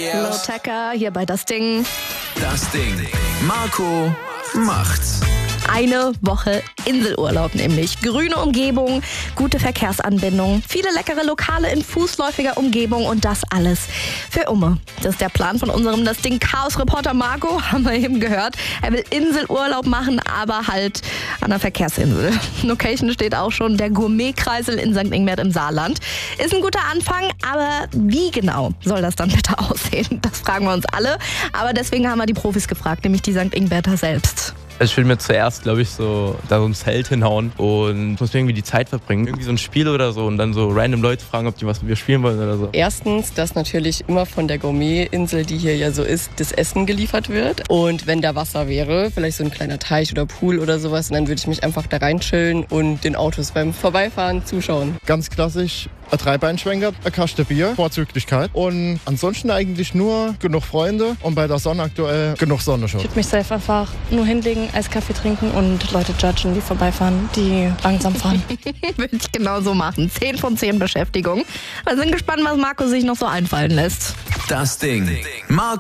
Lil Tecca hier bei Das Ding. Das Ding. Marco macht's. Eine Woche Inselurlaub nämlich. Grüne Umgebung, gute Verkehrsanbindung, viele leckere Lokale in fußläufiger Umgebung und das alles für Umme. Das ist der Plan von unserem Das Ding Chaos-Reporter Marco, haben wir eben gehört. Er will Inselurlaub machen, aber halt an der Verkehrsinsel. Location steht auch schon, der Gourmet-Kreisel in St. Ingbert im Saarland. Ist ein guter Anfang, aber wie genau soll das dann bitte aussehen? Das fragen wir uns alle. Aber deswegen haben wir die Profis gefragt, nämlich die St. Ingberter selbst. Also ich will mir zuerst, glaube ich, so ein Zelt hinhauen und muss mir irgendwie die Zeit verbringen. Irgendwie so ein Spiel oder so und dann so random Leute fragen, ob die was mit mir spielen wollen oder so. Erstens, dass natürlich immer von der Gourmet-Insel, die hier ja so ist, das Essen geliefert wird. Und wenn da Wasser wäre, vielleicht so ein kleiner Teich oder Pool oder sowas, dann würde ich mich einfach da rein chillen und den Autos beim Vorbeifahren zuschauen. Ganz klassisch, ein Dreibeinschwenker, eine Kaste Bier, Vorzüglichkeit. Und ansonsten eigentlich nur genug Freunde und bei der Sonne aktuell genug Sonne schon. Ich würde mich selbst einfach nur hinlegen, Eiskaffee trinken und Leute judgen, die vorbeifahren, die langsam fahren. Würde ich genauso machen. 10 von 10 Beschäftigung. Wir sind gespannt, was Marco sich noch so einfallen lässt. Das Ding. Marco